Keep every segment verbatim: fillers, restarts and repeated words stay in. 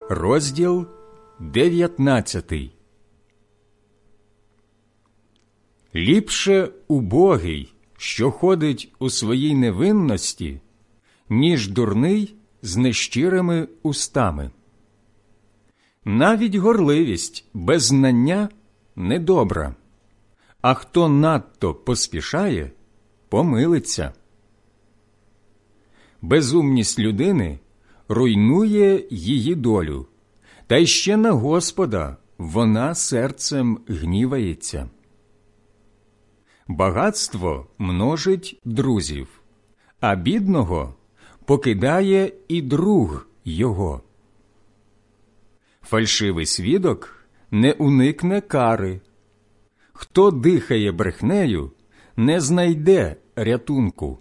Розділ дев'ятнадцятий. Ліпше убогий, що ходить у своїй невинності, ніж дурний з нещирими устами. Навіть горливість без знання недобра, а хто надто поспішає, помилиться. Безумність людини руйнує її долю, та й ще на Господа вона серцем гнівається. Багатство множить друзів, а бідного покидає і друг його. Фальшивий свідок не уникне кари. Хто дихає брехнею, не знайде рятунку.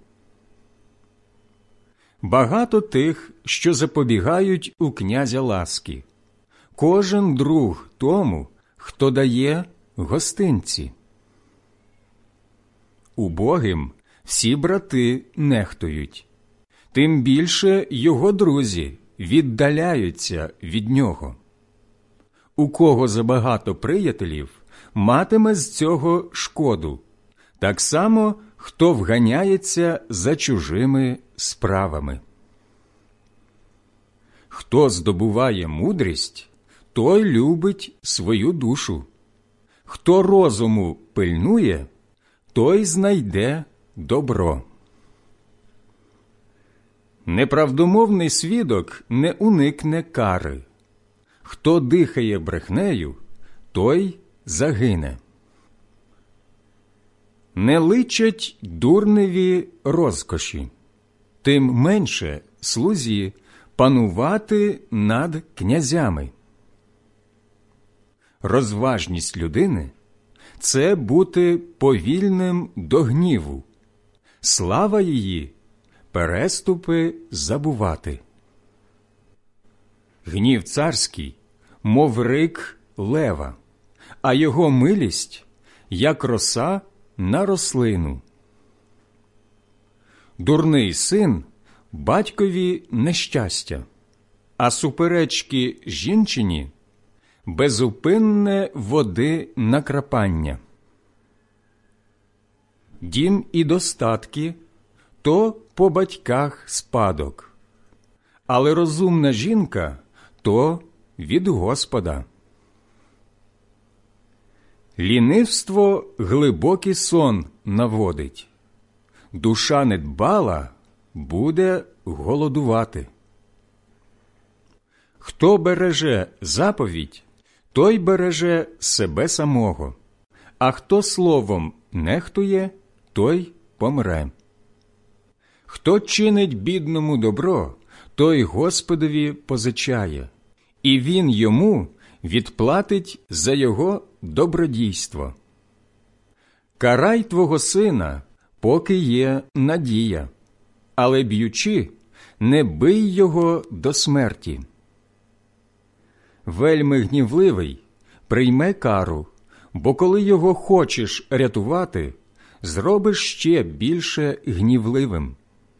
Багато тих, що запобігають у князя ласки. Кожен друг тому, хто дає гостинці. Убогим всі брати нехтують, тим більше його друзі віддаляються від нього. У кого забагато приятелів, матиме з цього шкоду, так само, хто вганяється за чужими справами. Хто здобуває мудрість, той любить свою душу. Хто розуму пильнує, той знайде добро. Неправдомовний свідок не уникне кари. Хто дихає брехнею, той загине. Не личать дурневі розкоші, тим менше слузі панувати над князями. Розважність людини – це бути повільним до гніву, слава її – переступи забувати. Гнів царський, мов рик лева, а його милість – як роса на рослину. Дурний син – батькові нещастя, а суперечки жінчині – безупинне води накрапання. Дім і достатки – то по батьках спадок, але розумна жінка – то від Господа. Лінивство глибокий сон наводить. Душа недбала буде голодувати. Хто береже заповідь, той береже себе самого, а хто словом нехтує, той помре. Хто чинить бідному добро, той Господові позичає, і він йому відплатить за його добродійство. Карай твого сина, поки є надія, але б'ючи, не бий його до смерті. Вельми гнівливий прийме кару, бо коли його хочеш рятувати, зробиш ще більше гнівливим.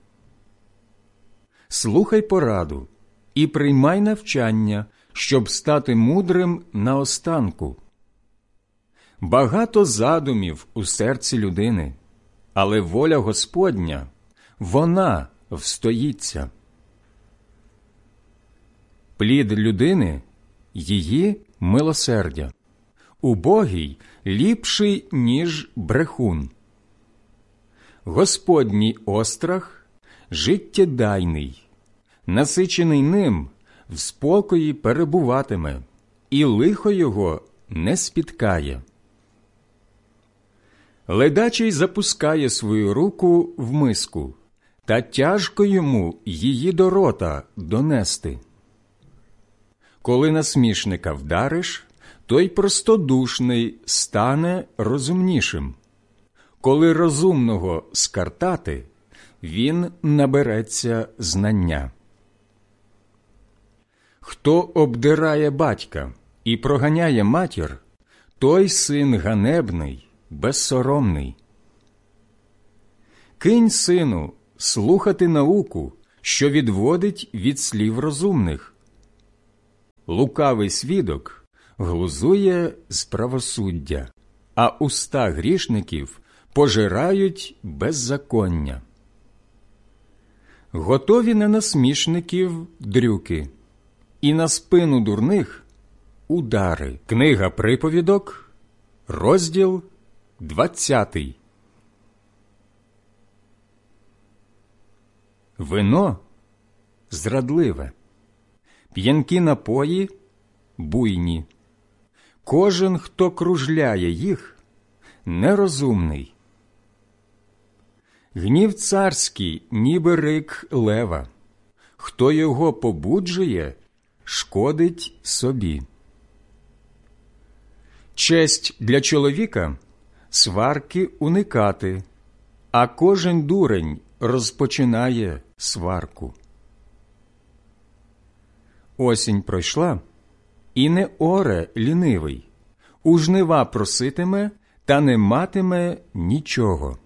Слухай пораду і приймай навчання, щоб стати мудрим наостанку. Багато задумів у серці людини, але воля Господня, вона встоїться. Плід людини – її милосердя, убогий ліпший, ніж брехун. Господній острах – життєдайний, насичений ним в спокої перебуватиме, і лихо його не спіткає. Ледачий запускає свою руку в миску, та тяжко йому її до рота донести. Коли насмішника вдариш, той простодушний стане розумнішим. Коли розумного скартати, він набереться знання. Хто обдирає батька і проганяє матір, той син ганебний, безсоромний. Кинь, сину, слухати науку, що відводить від слів розумних. лукавий свідок глузує з правосуддя, а уста грішників пожирають беззаконня. Готові на насмішників дрюки, і на спину дурних удари. Книга приповідок, розділ двадцятий. Вино зрадливе, п'янкі напої буйні. Кожен, хто кружляє їх, нерозумний. Гнів царський, ніби рик лева. Хто його побуджує, шкодить собі. Честь для чоловіка – сварки уникати, а кожен дурень розпочинає сварку. Осінь пройшла, і не оре лінивий, у жнива проситиме, та не матиме нічого.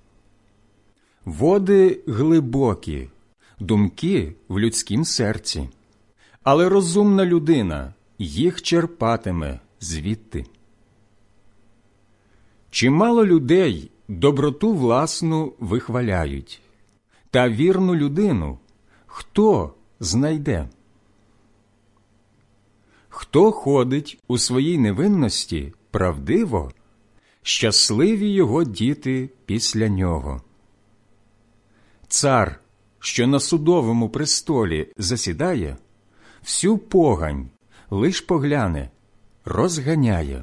Води глибокі, думки в людськім серці, але розумна людина їх черпатиме звідти. Чимало людей доброту власну вихваляють, та вірну людину хто знайде? Хто ходить у своїй невинності правдиво, щасливі його діти після нього. Цар, що на судовому престолі засідає, всю погань лиш погляне, розганяє.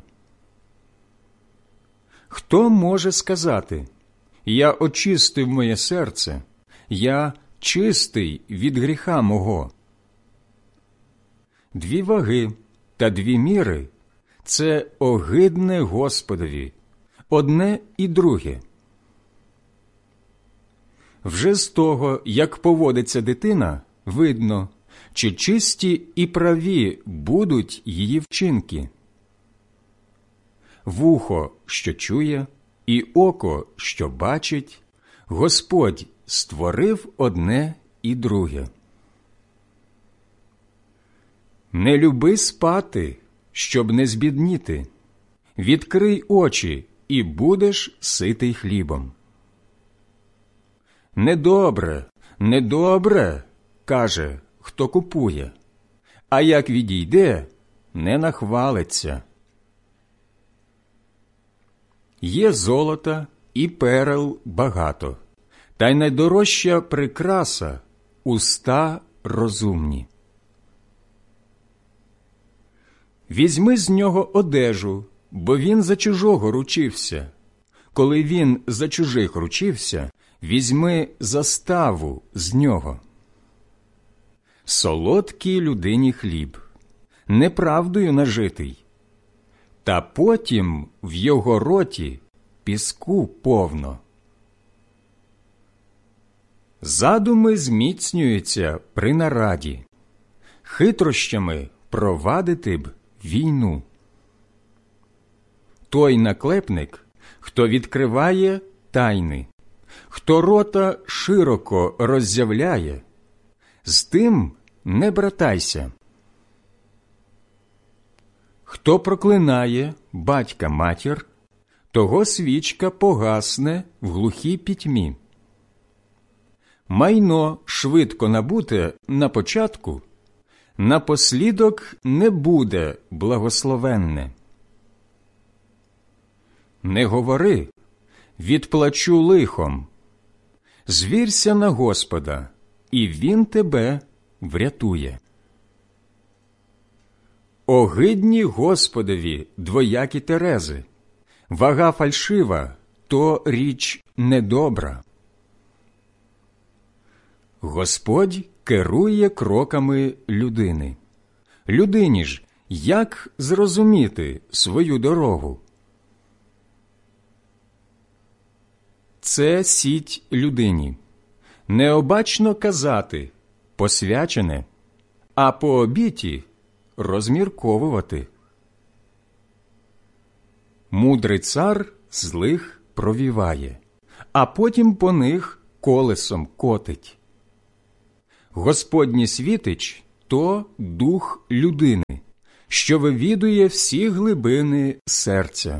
Хто може сказати: «Я очистив моє серце, я чистий від гріха мого»? Дві ваги та дві міри – це огидне Господові, одне і друге. Вже з того, як поводиться дитина, видно, чи чисті і праві будуть її вчинки. Вухо, що чує, і око, що бачить, Господь створив одне і друге. Не люби спати, щоб не збідніти. Відкрий очі, і будеш ситий хлібом. Недобре, недобре, каже, хто купує, а як відійде, не нахвалиться. Є золота і перел багато, та й найдорожча прикраса – уста розумні. Візьми з нього одежу, бо він за чужого ручився. Коли він за чужих ручився, візьми заставу з нього. Солодкий людині хліб, неправдою нажитий, та потім в його роті піску повно. Задуми зміцнюються при нараді, хитрощами провадити б війну. Той наклепник, хто відкриває тайни, хто рота широко роззявляє, з тим не братайся. Хто проклинає батька-матір, того свічка погасне в глухій пітьмі. Майно швидко набуте на початку, напослідок не буде благословенне. Не говори: відплачу лихом. Звірся на Господа, і Він тебе врятує. Огидні Господові двоякі терези, вага фальшива – то річ недобра. Господь керує кроками людини. Людині ж як зрозуміти свою дорогу? Це сіть людині. Необачно казати «посвячене», а по обіті розмірковувати. Мудрий цар злих провіває, а потім по них колесом котить. Господній світич то дух людини, що вивідує всі глибини серця.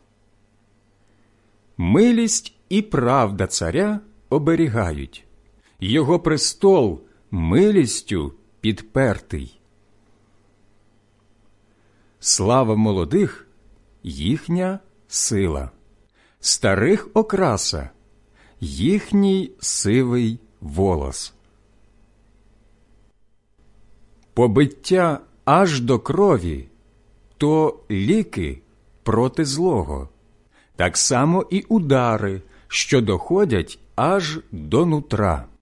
Милість і правда царя оберігають, його престол милістю підпертий. Слава молодих – їхня сила, старих окраса – їхній сивий волос. Побиття аж до крові – то ліки проти злого, так само і удари, що доходять аж до нутра.